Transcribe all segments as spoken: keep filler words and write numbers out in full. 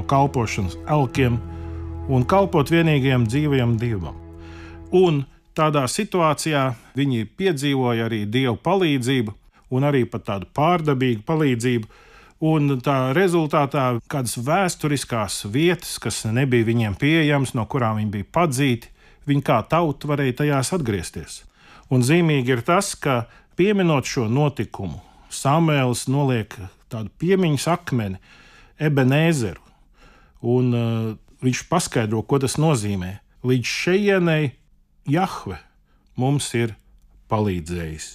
kalpošanas elkiem un kalpot vienīgajam dzīvajam Dievam. Un tādā situācijā viņi piedzīvoja arī Dieva palīdzību un arī pat tādu pārdabīgu palīdzību, un tā rezultātā kādas vēsturiskās vietas, kas nebija viņiem pieejamas, no kurām viņi bija padzīti, viņi kā tauta varēja tajās atgriezties. Un zīmīgi ir tas, ka pieminot šo notikumu, Samuēls noliek tādu piemiņas akmeni Ebenezeru, un uh, viņš paskaidro, ko tas nozīmē. Līdz šejienei Jahve mums ir palīdzējis.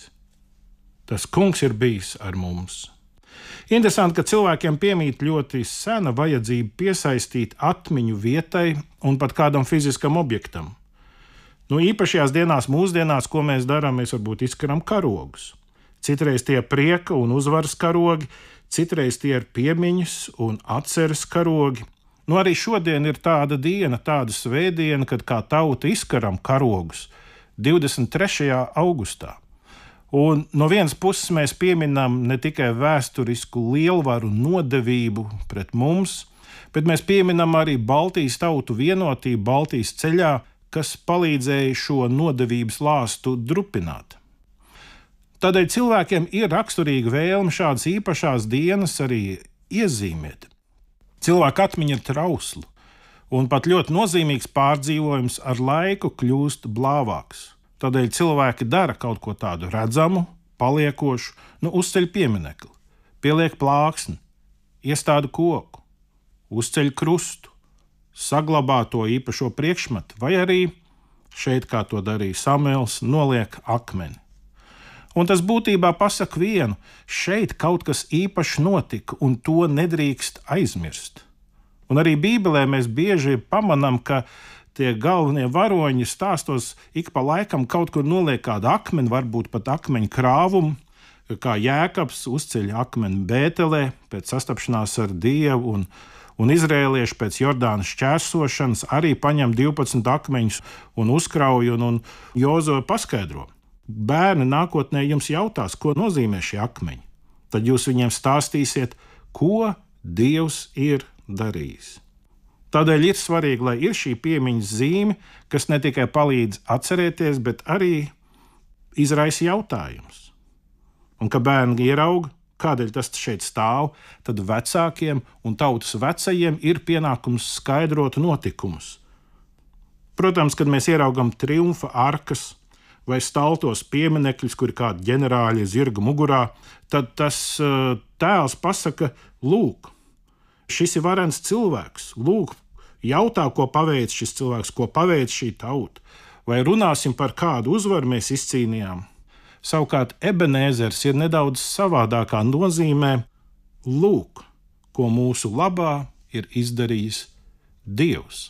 Tas kungs ir bijis ar mums. Interesanti, ka cilvēkiem piemīt ļoti sena vajadzība piesaistīt atmiņu vietai un pat kādam fiziskam objektam. Nu, īpašajās dienās, mūsdienās, ko mēs darām, mēs varbūt izkaram karogus. Citreiz tie ir prieka un uzvaras karogi, citreiz tie ir piemiņas un atceres karogi. Nu, arī šodien ir tāda diena, tāda svētdiena, kad kā tauta izkaram karogus divdesmit trešajā augustā. Un no vienas puses mēs pieminam ne tikai vēsturisku lielvaru nodevību pret mums, bet mēs pieminam arī Baltijas tautu vienotību Baltijas ceļā, kas palīdzēja šo nodevības lāstu drupināt. Tādēļ cilvēkiem ir raksturīga vēlme šādas īpašās dienas arī iezīmēt. Cilvēka atmiņa ir trausla, un pat ļoti nozīmīgs pārdzīvojums ar laiku kļūst blāvāks. Tādēļ cilvēki dara kaut ko tādu redzamu, paliekošu, nu uzceļ pieminekli, pieliek plāksni, iestāda koku, uzceļ krustu, saglabā to īpašo priekšmetu, vai arī, šeit kā to darīja Samuēls, noliek akmeni. Un tas būtībā pasaka vienu, šeit kaut kas īpašs notika, un to nedrīkst aizmirst. Un arī Bībelē mēs bieži pamanām, ka tie galvenie varoņi stāstos ik pa laikam kaut kur noliek kādu akmeni, varbūt pat akmeņu krāvumu, kā Jēkabs uzceļ akmeni Bētelē pēc sastapšanās ar Dievu, un, un izrēlieši pēc Jordānas šķērsošanas arī paņem divpadsmit akmeņus un uzkrauj, un, un Jozoja paskaidro. Bērni nākotnē jums jautās, ko nozīmē šie akmeņi. Tad jūs viņiem stāstīsiet, ko Dievs ir darījis. Tādēļ ir svarīgi, lai ir šī piemiņas zīme, kas ne tikai palīdz atcerēties, bet arī izraisa jautājumus. Un, kad bērni ierauga, kādēļ tas šeit stāv, tad vecākiem un tautas vecajiem ir pienākums skaidrot notikumus. Protams, kad mēs ieraugam triumfa arkas vai staltos pieminekļus, kur ir kādi ģenerāļi zirga mugurā, tad tas uh, tēls pasaka, lūk, šis ir varens cilvēks, lūk, jautā, ko paveic šis cilvēks, ko paveic šī tauta, vai runāsim par kādu uzvaru mēs izcīnījām. Savukārt Ebenezers ir nedaudz savādākā nozīmē, lūk, ko mūsu labā ir izdarījis Dievs.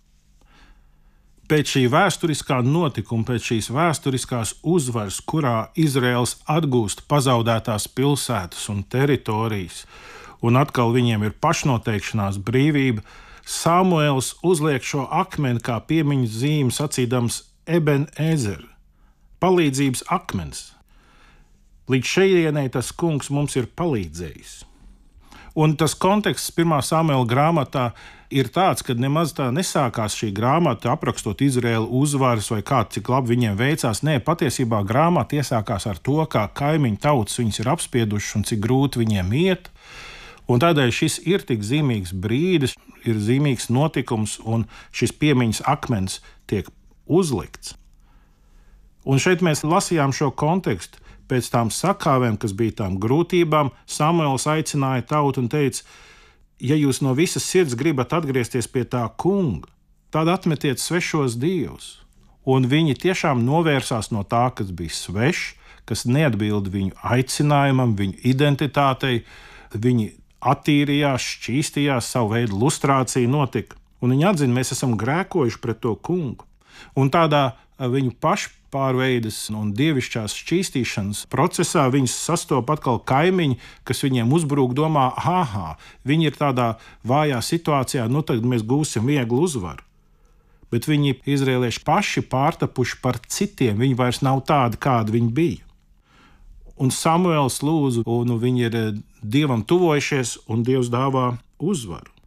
Pēc šī vēsturiskā notikuma, pēc šīs vēsturiskās uzvaras, kurā Izraels atgūst pazaudētās pilsētas un teritorijas, un atkal viņiem ir pašnoteikšanās brīvība, Samuēls uzliek šo akmeni kā piemiņas zīmi, sacīdams Ebenezer, palīdzības akmens. Līdz šejienei tas kungs mums ir palīdzējis. Un tas konteksts pirmā Samuēla grāmatā ir tāds, ka nemaz tā nesākās šī grāmata aprakstot Izraēlu uzvaras vai kā cik labi viņiem veicās. Nē, patiesībā grāmata iesākās ar to, kā kaimiņu tautas viņus ir apspiedušas un cik grūti viņiem iet. Un tādēļ šis ir tik zīmīgs brīdis, ir zīmīgs notikums, un šis piemiņas akmens tiek uzlikts. Un šeit mēs lasījām šo kontekstu. Pēc tām sakāvēm, kas bija tām grūtībām, Samuēls aicināja tautu un teica, ja jūs no visas sirds gribat atgriezties pie tā kunga, tad atmetiet svešos dievus. Un viņi tiešām novērsās no tā, kas bija svešs, kas neatbild viņu aicinājumam, viņu identitātei, viņi attīrījās, šķīstījās, savu veidu lustrācija notika. Un viņi atzina, mēs esam grēkojuši pret to kungu. Un tādā viņu pašu pārveides un dievišķās šķīstīšanas procesā viņus sastopa atkal kaimiņi, kas viņiem uzbrūk, domā, aha, viņi ir tādā vājā situācijā, nu tad mēs gūsim vieglu uzvaru. Bet viņi izrēlieši paši pārtapuši par citiem, viņi vairs nav tādi, kādi viņi bija. Un Samuēls lūdzu, un viņi ir Dievam tuvojušies, un Dievs dāvā uzvaru.